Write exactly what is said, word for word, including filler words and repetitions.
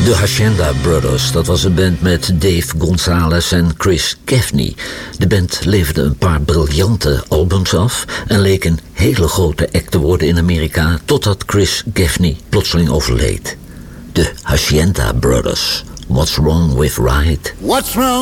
De Hacienda Brothers, dat was een band met Dave Gonzalez en Chris Gaffney. De band leverde een paar briljante albums af en leek een hele grote act te worden in Amerika, totdat Chris Gaffney plotseling overleed. De Hacienda Brothers. What's wrong with right? What's wrong?